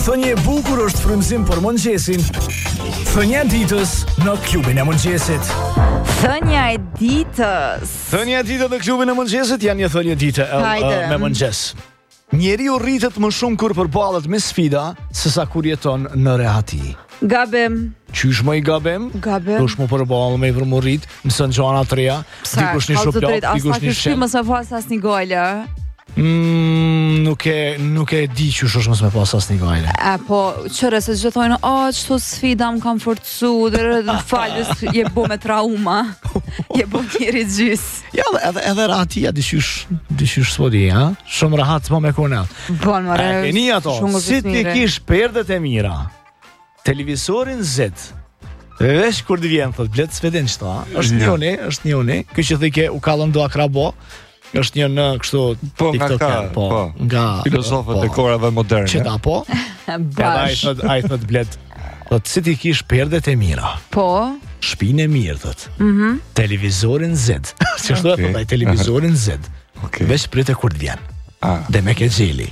Thënie e bukur është frymëzim për mëngjesin. Thënia e ditës në klubin e mëngjesit. Thënia e ditës. Thënia e ditës në klubin e mëngjesit janë një thënie dite me mëngjes. Njeriu rritet më shumë kur përballet me sfida sesa kur jeton në rehati. Gabim. Qysh më i gabim? Gabim. Dush më përballë me i vërmurit, mësën gjana të reja, dikush një shuplap, dikush një shem. Mos e pas asnjë gojle. Nuk e di që është mos me pas asnjë gajle. Po, qëre se që thonë, çto sfida më kam forcu, dhe falës je bo me trauma, je bo njëri gjys. Ja, edhe rahatia, dishysh s'podi, ha? Shumë rahat s'po me kone. Bon, more, e keni ato, si ti kish perdet e mira, televizorin zet, vesh kur të vjen, thot, blet s'vedin qëta, është një uni, kjo që thike u kallën do akrabo, është një në kështu TikToker, nga filozofët e korave moderne. Qëta po? Bash. A i thot blet, thot, si ti kish perdet e mira. Po? Shpinë e mirë, thot. Televizorin zed. Që shtu e thot, aj televizorin zed. Vesh prite kur të vjen. Dhe me ke gjeli.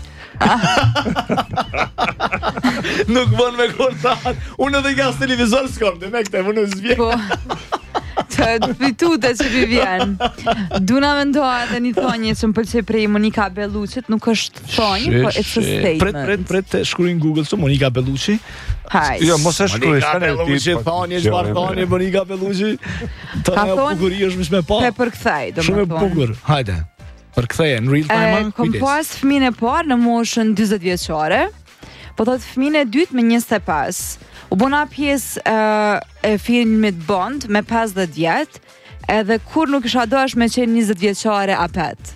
Nuk bën me kontat. Unë edhe gas televizor s'kom, dhe me këte, unë s'vjen. Po. Të pitute që vi vjen. Duna me ndoa edhe një thonje që më pëlqej prej Monika Bellucit, nuk është thonje, po it's a statement. Pret, shkruaj në Google su Monika Bellucci. Hajde. Jo, mos e shkruaj, Monika Bellucci, thonje, çfarë thonje Monika Bellucci? Ka bukuri është më pa. Pe përkthej, domethënë. Shumë e bukur. Hajde. Përktheje në real time. Kom pas fëmijën e parë në moshën 40 vjeçare. Po thot fëmijën e dytë me 25. U bona pjesë e filmit Bond me 50 vjet, edhe kur nuk isha dosh me qenë 20 vjeçare apet.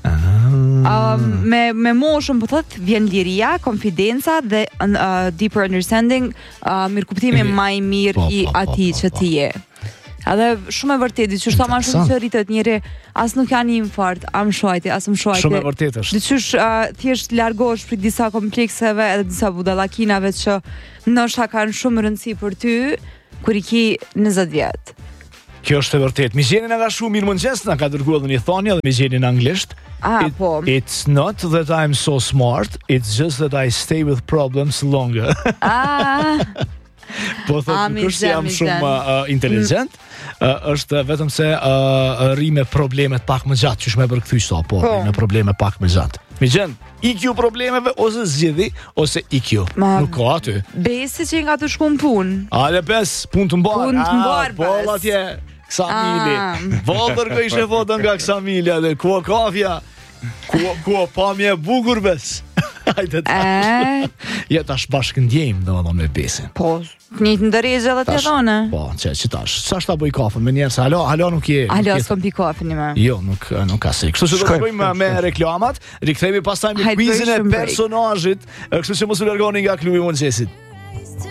Me moshën po thot vjen liria, konfidenca dhe deeper understanding, mirëkuptimi më i mirë i atij që ti je. Edhe shumë e vërtetë, që shto ma shumë që rritet njëri, as nuk janë infart, am shojti, as më shojti. Shumë e vërtetë është. Dyqysh thjesht largosh për disa komplekseve edhe disa budallakinave që ndoshta kanë shumë rëndësi për ty, kur i ki 20 vjet. Kjo është e vërtetë. Mizjeni nga shumë mirë mëngjes, na ka dërguar një thonje dhe mizjeni në anglisht. Po. It's not that I'm so smart, it's just that I stay with problems longer. Po thot, nuk është jam shumë inteligent, është vetëm se rri me problemet pak më gjatë, që shme përkëthy sa, me probleme pak më gjatë. Mi gjen, IQ problemeve, ose zgjidhi, ose IQ. Nuk ka aty. Besi që nga të shku në punë. Ale bes, punë të mbarë. Punë të mbarë, bes. Bolla tje, kësa mili. Valdër nga ishe fotën nga kësa milja, dhe kua kafja, kua pamje bukur bes. Ja tash bashkë ndjejmë dhe me besin. Po, njëtë ndërejgjë edhe të dhone. Po, që tash, sa shta bëj kafën me njerë, se halo nuk je. Halo, s'kom pi kafën një me. Jo, nuk ka se. Kështu që do të bëjmë me reklamat, rikthejmë pastaj me quizin e personazhit, kështu që mos u largoni nga klubi i mëngjesit.